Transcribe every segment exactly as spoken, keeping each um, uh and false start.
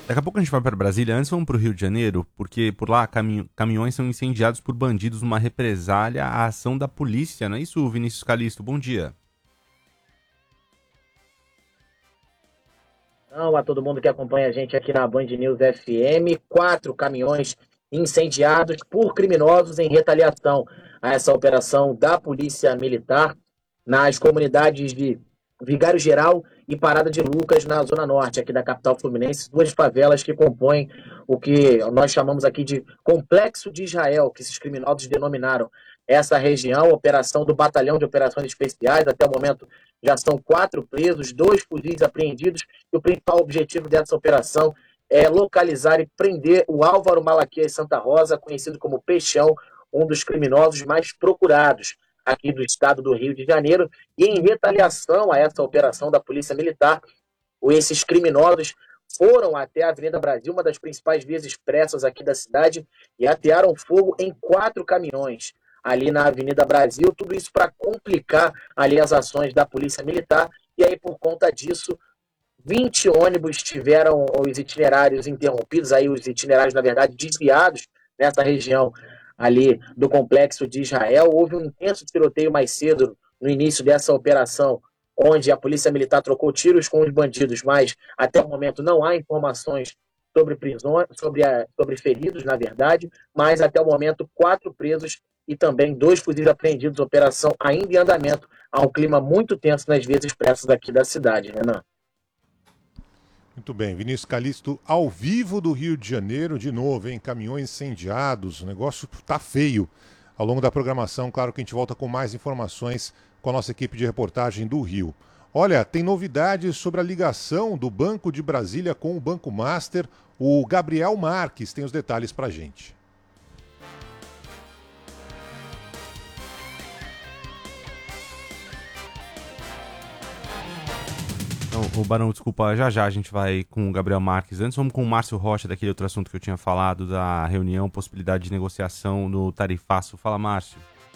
Daqui a pouco a gente vai para Brasília. Antes vamos para o Rio de Janeiro, porque por lá caminho, caminhões são incendiados por bandidos numa represália à ação da polícia. Não é isso, Vinícius Calixto? Bom dia. Não, a todo mundo que acompanha a gente aqui na Band News F M. Quatro caminhões incendiados por criminosos em retaliação a essa operação da Polícia Militar nas comunidades de Vigário Geral e Parada de Lucas, na Zona Norte, aqui da capital fluminense, duas favelas que compõem o que nós chamamos aqui de Complexo de Israel, que esses criminosos denominaram essa região, operação do Batalhão de Operações Especiais. Até o momento já são quatro presos, dois fuzis apreendidos, e o principal objetivo dessa operação é localizar e prender o Álvaro Malaquias Santa Rosa, conhecido como Peixão, um dos criminosos mais procurados aqui do estado do Rio de Janeiro. E em retaliação a essa operação da Polícia Militar, esses criminosos foram até a Avenida Brasil, uma das principais vias expressas aqui da cidade, e atearam fogo em quatro caminhões ali na Avenida Brasil, tudo isso para complicar ali as ações da Polícia Militar. E aí, por conta disso, vinte ônibus tiveram os itinerários interrompidos, aí os itinerários, na verdade, desviados nessa região ali do Complexo de Israel. Houve um intenso tiroteio mais cedo, no início dessa operação, onde a Polícia Militar trocou tiros com os bandidos, mas até o momento não há informações sobre prisões, sobre, a, sobre feridos, na verdade, mas até o momento quatro presos e também dois fuzis apreendidos, operação ainda em andamento. Há um clima muito tenso nas vias expressas aqui da cidade, Renan. Muito bem, Vinícius Calixto, ao vivo do Rio de Janeiro, de novo, hein? Caminhões incendiados, o negócio tá feio. Ao longo da programação, claro que a gente volta com mais informações com a nossa equipe de reportagem do Rio. Olha, tem novidades sobre a ligação do Banco de Brasília com o Banco Master. O Gabriel Marques tem os detalhes pra gente. Então, o Barão, desculpa, já já a gente vai com o Gabriel Marques. Antes vamos com o Márcio Rocha, daquele outro assunto que eu tinha falado, da reunião, possibilidade de negociação no tarifaço. Fala, Márcio.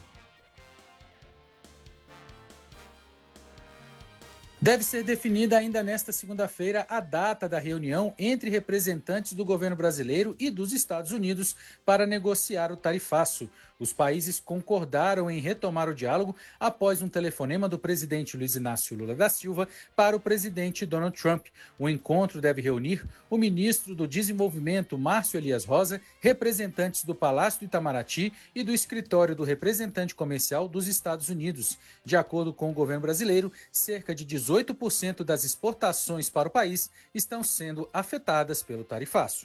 Deve ser definida ainda nesta segunda-feira a data da reunião entre representantes do governo brasileiro e dos Estados Unidos para negociar o tarifaço. Os países concordaram em retomar o diálogo após um telefonema do presidente Luiz Inácio Lula da Silva para o presidente Donald Trump. O encontro deve reunir o ministro do Desenvolvimento, Márcio Elias Rosa, representantes do Palácio do Itamaraty e do Escritório do Representante Comercial dos Estados Unidos. De acordo com o governo brasileiro, cerca de dezoito por cento das exportações para o país estão sendo afetadas pelo tarifaço.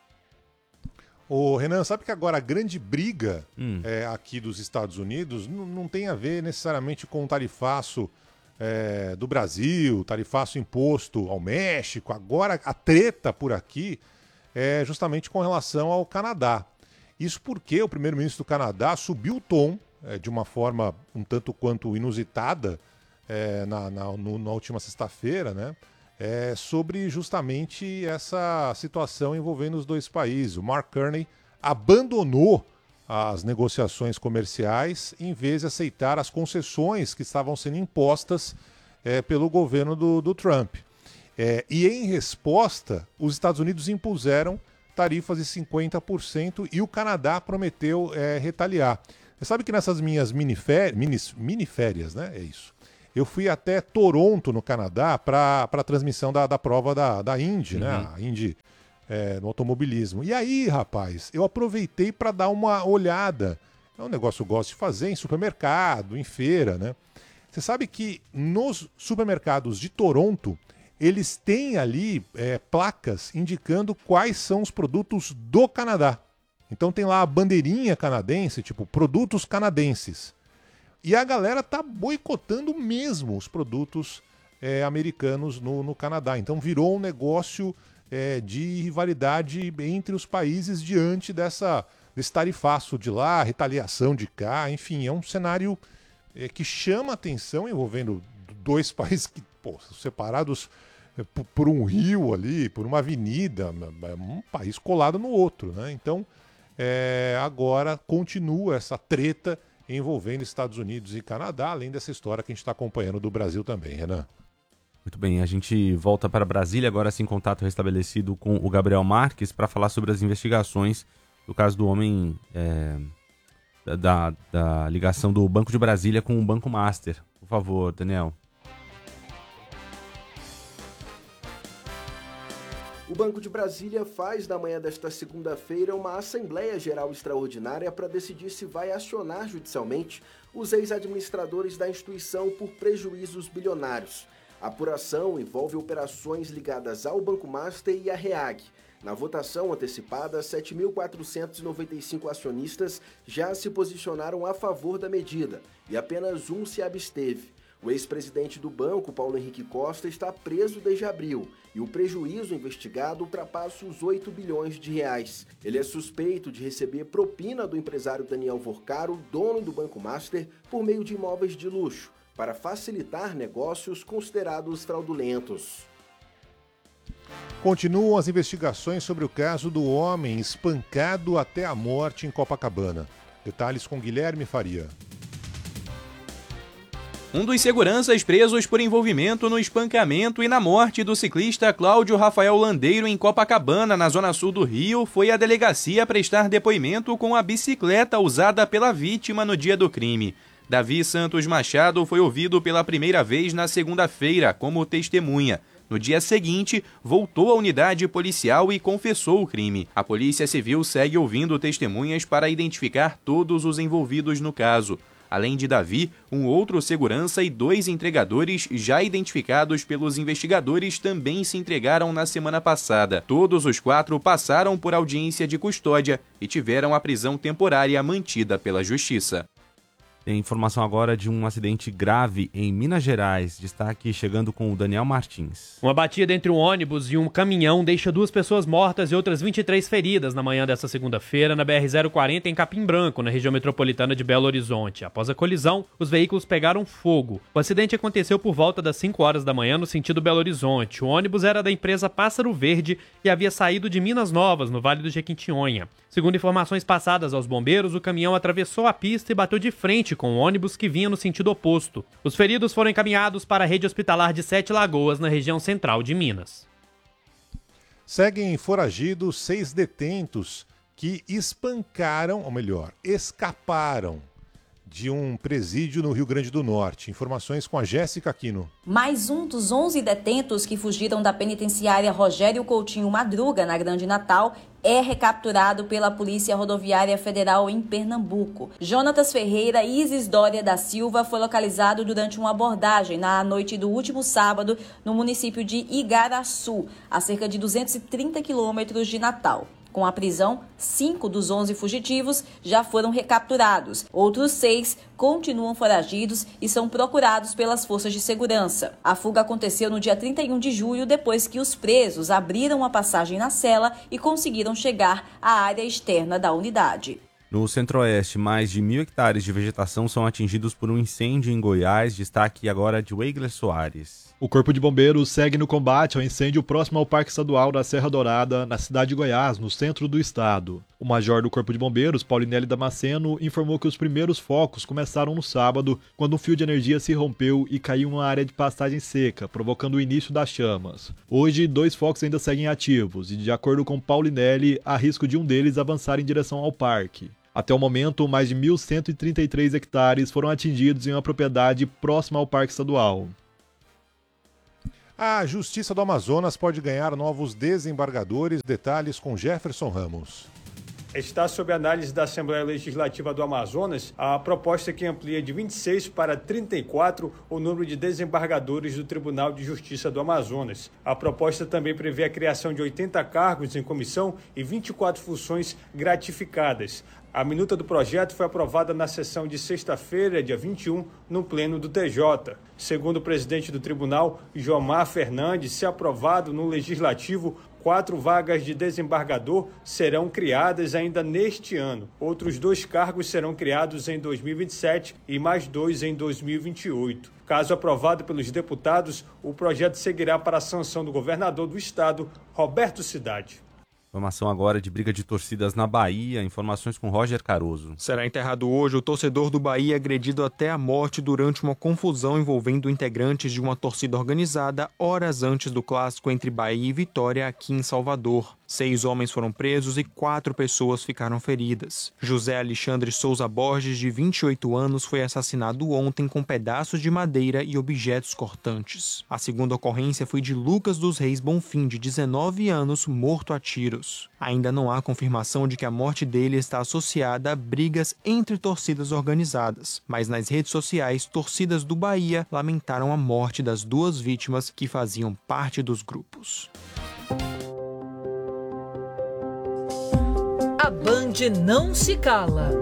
Ô, Renan, sabe que agora a grande briga hum. é, aqui dos Estados Unidos não, não tem a ver necessariamente com o tarifaço é, do Brasil, tarifaço imposto ao México. Agora a treta por aqui é justamente com relação ao Canadá. Isso porque o primeiro-ministro do Canadá subiu o tom é, de uma forma um tanto quanto inusitada é, na, na, no, na última sexta-feira, né? É, sobre justamente essa situação envolvendo os dois países. O Mark Carney abandonou as negociações comerciais em vez de aceitar as concessões que estavam sendo impostas é, pelo governo do, do Trump. É, e em resposta, os Estados Unidos impuseram tarifas de cinquenta por cento e o Canadá prometeu é, retaliar. Você sabe que nessas minhas miniférias, mini, miniférias, né? É isso. Eu fui até Toronto, no Canadá, para a transmissão da, da prova da, da Indy, uhum. né? A Indy é, no automobilismo. E aí, rapaz, eu aproveitei para dar uma olhada. É um negócio que eu gosto de fazer em supermercado, em feira, né? Você sabe que nos supermercados de Toronto, eles têm ali é, placas indicando quais são os produtos do Canadá. Então tem lá a bandeirinha canadense, tipo, produtos canadenses. E a galera tá boicotando mesmo os produtos é, americanos no, no Canadá. Então virou um negócio é, de rivalidade entre os países diante dessa, desse tarifaço de lá, retaliação de cá. Enfim, é um cenário é, que chama atenção envolvendo dois países que, pô, separados é, por, por um rio ali, por uma avenida, um país colado no outro, né? Então é, agora continua essa treta envolvendo Estados Unidos e Canadá, além dessa história que a gente está acompanhando do Brasil também, Renan. Muito bem, a gente volta para Brasília, agora sim contato restabelecido com o Gabriel Marques para falar sobre as investigações do caso do homem é, da, da ligação do Banco de Brasília com o Banco Master. Por favor, Daniel. O Banco de Brasília faz na manhã desta segunda-feira uma Assembleia Geral Extraordinária para decidir se vai acionar judicialmente os ex-administradores da instituição por prejuízos bilionários. A apuração envolve operações ligadas ao Banco Master e à REAG. Na votação antecipada, sete mil quatrocentos e noventa e cinco acionistas já se posicionaram a favor da medida e apenas um se absteve. O ex-presidente do banco, Paulo Henrique Costa, está preso desde abril e o prejuízo investigado ultrapassa os oito bilhões de reais. Ele é suspeito de receber propina do empresário Daniel Vorcaro, dono do Banco Master, por meio de imóveis de luxo, para facilitar negócios considerados fraudulentos. Continuam as investigações sobre o caso do homem espancado até a morte em Copacabana. Detalhes com Guilherme Faria. Um dos seguranças presos por envolvimento no espancamento e na morte do ciclista Cláudio Rafael Landeiro em Copacabana, na zona sul do Rio, foi à delegacia prestar depoimento com a bicicleta usada pela vítima no dia do crime. Davi Santos Machado foi ouvido pela primeira vez na segunda-feira como testemunha. No dia seguinte, voltou à unidade policial e confessou o crime. A Polícia Civil segue ouvindo testemunhas para identificar todos os envolvidos no caso. Além de Davi, um outro segurança e dois entregadores já identificados pelos investigadores também se entregaram na semana passada. Todos os quatro passaram por audiência de custódia e tiveram a prisão temporária mantida pela Justiça. Tem informação agora de um acidente grave em Minas Gerais. Destaque chegando com o Daniel Martins. Uma batida entre um ônibus e um caminhão deixa duas pessoas mortas e outras vinte e três feridas na manhã desta segunda-feira na B R zero quarenta em Capim Branco, na região metropolitana de Belo Horizonte. Após a colisão, os veículos pegaram fogo. O acidente aconteceu por volta das cinco horas da manhã no sentido Belo Horizonte. O ônibus era da empresa Pássaro Verde e havia saído de Minas Novas, no Vale do Jequitinhonha. Segundo informações passadas aos bombeiros, o caminhão atravessou a pista e bateu de frente com o ônibus que vinha no sentido oposto. Os feridos foram encaminhados para a rede hospitalar de Sete Lagoas, na região central de Minas. Seguem foragidos seis detentos que espancaram, ou melhor, escaparam de um presídio no Rio Grande do Norte. Informações com a Jéssica Aquino. Mais um dos onze detentos que fugiram da penitenciária Rogério Coutinho Madruga, na Grande Natal, é recapturado pela Polícia Rodoviária Federal em Pernambuco. Jonatas Ferreira e Isis Dória da Silva foi localizado durante uma abordagem na noite do último sábado no município de Igaraçu, a cerca de duzentos e trinta quilômetros de Natal. Com a prisão, cinco dos onze fugitivos já foram recapturados. Outros seis continuam foragidos e são procurados pelas forças de segurança. A fuga aconteceu no dia trinta e um de julho, depois que os presos abriram uma passagem na cela e conseguiram chegar à área externa da unidade. No Centro-Oeste, mais de mil hectares de vegetação são atingidos por um incêndio em Goiás. Destaque agora de Weigler Soares. O Corpo de Bombeiros segue no combate ao incêndio próximo ao Parque Estadual da Serra Dourada, na cidade de Goiás, no centro do estado. O major do Corpo de Bombeiros, Paulinelli Damasceno, informou que os primeiros focos começaram no sábado, quando um fio de energia se rompeu e caiu em uma área de pastagem seca, provocando o início das chamas. Hoje, dois focos ainda seguem ativos e, de acordo com Paulinelli, há risco de um deles avançar em direção ao parque. Até o momento, mais de mil cento e trinta e três hectares foram atingidos em uma propriedade próxima ao Parque Estadual. A Justiça do Amazonas pode ganhar novos desembargadores. Detalhes com Jefferson Ramos. Está sob análise da Assembleia Legislativa do Amazonas a proposta que amplia de vinte e seis para trinta e quatro o número de desembargadores do Tribunal de Justiça do Amazonas. A proposta também prevê a criação de oitenta cargos em comissão e vinte e quatro funções gratificadas. A minuta do projeto foi aprovada na sessão de sexta-feira, dia vinte e um, no Pleno do T J. Segundo o presidente do tribunal, Jomar Fernandes, se aprovado no Legislativo, quatro vagas de desembargador serão criadas ainda neste ano. Outros dois cargos serão criados em dois mil e vinte e sete e mais dois em dois mil e vinte e oito. Caso aprovado pelos deputados, o projeto seguirá para a sanção do governador do estado, Roberto Cidade. Informação agora de briga de torcidas na Bahia. Informações com Roger Caruso. Será enterrado hoje o torcedor do Bahia agredido até a morte durante uma confusão envolvendo integrantes de uma torcida organizada horas antes do clássico entre Bahia e Vitória aqui em Salvador. Seis homens foram presos e quatro pessoas ficaram feridas. José Alexandre Souza Borges, de vinte e oito anos, foi assassinado ontem com pedaços de madeira e objetos cortantes. A segunda ocorrência foi de Lucas dos Reis Bonfim, de dezenove anos, morto a tiros. Ainda não há confirmação de que a morte dele está associada a brigas entre torcidas organizadas, mas nas redes sociais, torcidas do Bahia lamentaram a morte das duas vítimas que faziam parte dos grupos. A Band não se cala.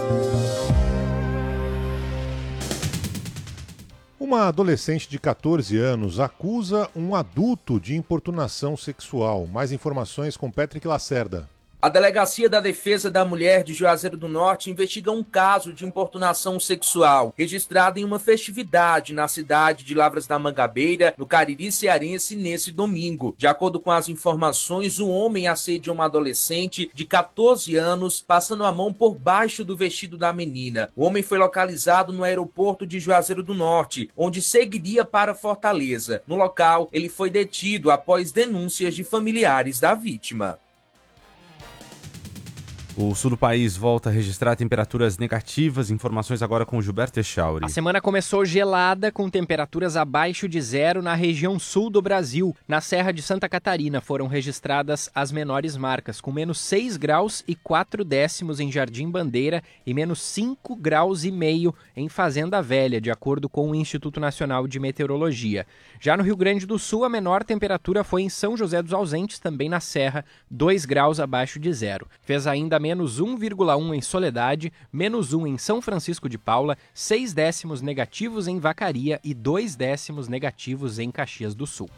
Uma adolescente de catorze anos acusa um adulto de importunação sexual. Mais informações com Patrick Lacerda. A Delegacia da Defesa da Mulher de Juazeiro do Norte investiga um caso de importunação sexual registrado em uma festividade na cidade de Lavras da Mangabeira, no Cariri cearense, nesse domingo. De acordo com as informações, um homem assedia uma adolescente de catorze anos, passando a mão por baixo do vestido da menina. O homem foi localizado no aeroporto de Juazeiro do Norte, onde seguiria para Fortaleza. No local, ele foi detido após denúncias de familiares da vítima. O sul do país volta a registrar temperaturas negativas. Informações agora com Gilberto Echauri. A semana começou gelada, com temperaturas abaixo de zero na região sul do Brasil. Na Serra de Santa Catarina foram registradas as menores marcas, com menos seis graus e quatro décimos em Jardim Bandeira e menos cinco graus e meio em Fazenda Velha, de acordo com o Instituto Nacional de Meteorologia. Já no Rio Grande do Sul, a menor temperatura foi em São José dos Ausentes, também na Serra, dois graus abaixo de zero. Fez ainda menos um vírgula um em Soledade, menos um em São Francisco de Paula, seis décimos negativos em Vacaria e dois décimos negativos em Caxias do Sul.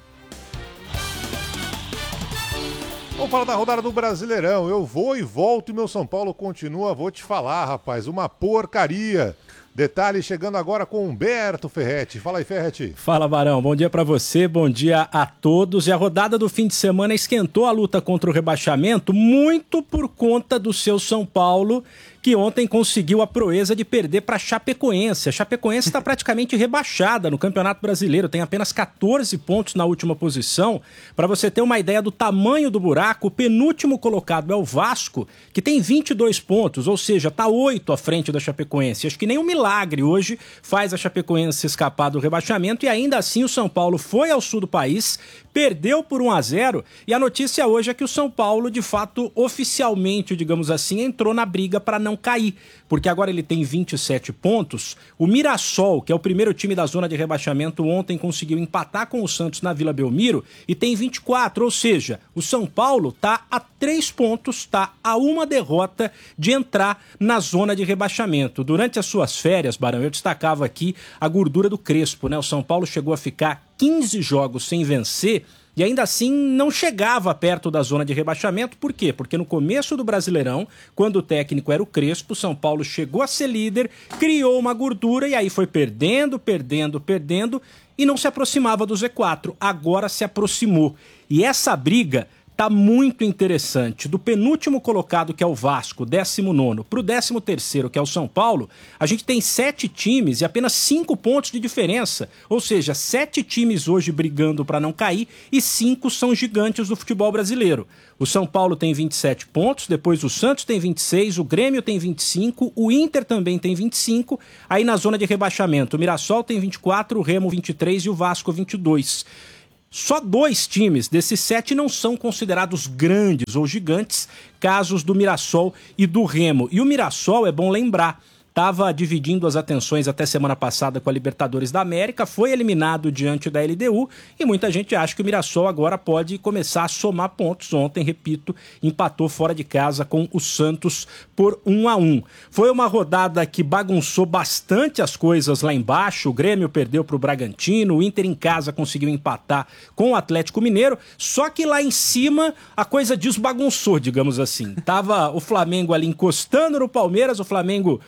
Vamos falar da rodada do Brasileirão. Eu vou e volto e meu São Paulo continua. Vou te falar, rapaz, uma porcaria. Detalhe chegando agora com Humberto Ferretti. Fala aí, Ferretti. Fala, Barão. Bom dia pra você, bom dia a todos. E a rodada do fim de semana esquentou a luta contra o rebaixamento muito por conta do seu São Paulo, que ontem conseguiu a proeza de perder para a Chapecoense. A Chapecoense está praticamente rebaixada no Campeonato Brasileiro, tem apenas catorze pontos na última posição. Para você ter uma ideia do tamanho do buraco, o penúltimo colocado é o Vasco, que tem vinte e dois pontos, ou seja, está oito à frente da Chapecoense. Acho que nem um milagre hoje faz a Chapecoense escapar do rebaixamento, e ainda assim o São Paulo foi ao sul do país, perdeu por um a zero, e a notícia hoje é que o São Paulo, de fato, oficialmente, digamos assim, entrou na briga para não cair, porque agora ele tem vinte e sete pontos. O Mirassol, que é o primeiro time da zona de rebaixamento, ontem conseguiu empatar com o Santos na Vila Belmiro e tem vinte e quatro, ou seja, o São Paulo está a três pontos, está a uma derrota de entrar na zona de rebaixamento. Durante as suas férias, Barão, eu destacava aqui a gordura do Crespo, né? O São Paulo chegou a ficar quinze jogos sem vencer e ainda assim não chegava perto da zona de rebaixamento. Por quê? Porque no começo do Brasileirão, quando o técnico era o Crespo, o São Paulo chegou a ser líder, criou uma gordura e aí foi perdendo, perdendo, perdendo e não se aproximava do Z quatro. Agora se aproximou. E essa briga tá muito interessante. Do penúltimo colocado, que é o Vasco, décimo nono, para o décimo terceiro, que é o São Paulo, a gente tem sete times e apenas cinco pontos de diferença. Ou seja, sete times hoje brigando para não cair e cinco são gigantes do futebol brasileiro. O São Paulo tem vinte e sete pontos, depois o Santos tem vinte e seis, o Grêmio tem vinte e cinco, o Inter também tem vinte e cinco, aí na zona de rebaixamento o Mirassol tem vinte e quatro, o Remo vinte e três e o Vasco vinte e dois. Só dois times desses sete não são considerados grandes ou gigantes, casos do Mirassol e do Remo. E o Mirassol, é bom lembrar, estava dividindo as atenções até semana passada com a Libertadores da América, foi eliminado diante da L D U e muita gente acha que o Mirassol agora pode começar a somar pontos. Ontem, repito, empatou fora de casa com o Santos por um a um. Foi uma rodada que bagunçou bastante as coisas lá embaixo. O Grêmio perdeu para o Bragantino, o Inter em casa conseguiu empatar com o Atlético Mineiro, só que lá em cima a coisa desbagunçou, digamos assim. Tava o Flamengo ali encostando no Palmeiras, o Flamengo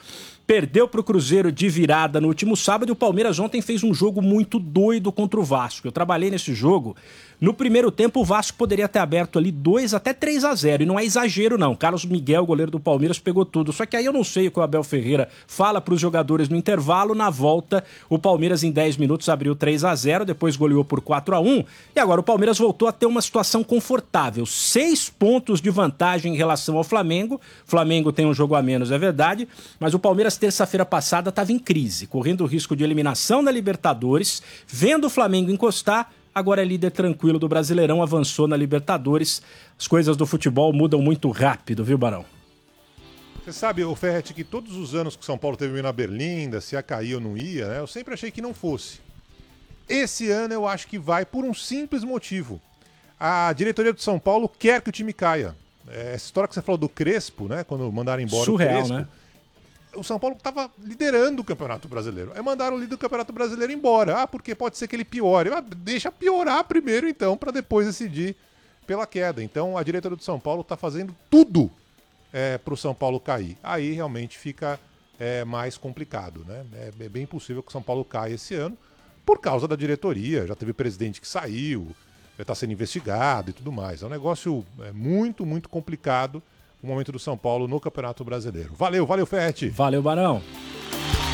perdeu para o Cruzeiro de virada no último sábado e o Palmeiras ontem fez um jogo muito doido contra o Vasco. Eu trabalhei nesse jogo. No primeiro tempo, o Vasco poderia ter aberto ali dois até três a zero. E não é exagero, não. Carlos Miguel, goleiro do Palmeiras, pegou tudo. Só que aí eu não sei o que o Abel Ferreira fala para os jogadores no intervalo. Na volta, o Palmeiras em dez minutos abriu três a zero, depois goleou por quatro a um. E agora o Palmeiras voltou a ter uma situação confortável. Seis pontos de vantagem em relação ao Flamengo. O Flamengo tem um jogo a menos, é verdade. Mas o Palmeiras, terça-feira passada, estava em crise, correndo o risco de eliminação da Libertadores, vendo o Flamengo encostar. Agora é líder tranquilo do Brasileirão, avançou na Libertadores. As coisas do futebol mudam muito rápido, viu, Barão? Você sabe, o Ferretti, que todos os anos que o São Paulo teve na Berlinda, se ia cair ou não ia, né? Eu sempre achei que não fosse. Esse ano eu acho que vai por um simples motivo. A diretoria do São Paulo quer que o time caia. Essa história que você falou do Crespo, né? Quando mandaram embora Surreal, o Crespo. Né? O São Paulo estava liderando o Campeonato Brasileiro. Aí mandaram o líder do Campeonato Brasileiro embora. Ah, porque pode ser que ele piore. Ah, deixa piorar primeiro, então, para depois decidir pela queda. Então, a diretoria do São Paulo está fazendo tudo é, para o São Paulo cair. Aí, realmente, fica é, mais complicado, né? É, é bem possível que o São Paulo caia esse ano por causa da diretoria. Já teve presidente que saiu, já está sendo investigado e tudo mais. É um negócio é, muito, muito complicado o momento do São Paulo no Campeonato Brasileiro. Valeu, valeu, Ferretti. Valeu, Barão.